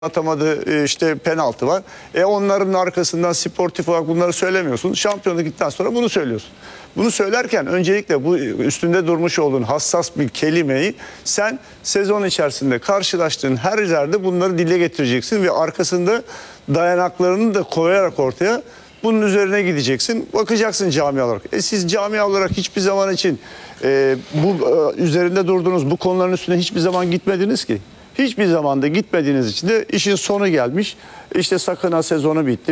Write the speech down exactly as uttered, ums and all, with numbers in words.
atamadığı işte penaltı var. E onların arkasından sportif olarak bunları söylemiyorsun. Şampiyonluk gittikten sonra bunu söylüyorsun. Bunu söylerken öncelikle bu üstünde durmuş olduğun hassas bir kelimeyi sen sezon içerisinde karşılaştığın her yerde bunları dile getireceksin ve arkasında dayanaklarını da koyarak ortaya bunun üzerine gideceksin. Bakacaksın camia olarak. E siz camia olarak hiçbir zaman için e, bu e, üzerinde durduğunuz bu konuların üstüne hiçbir zaman gitmediniz ki. Hiçbir zamanda gitmediğiniz için de işin sonu gelmiş. İşte Sakına sezonu bitti.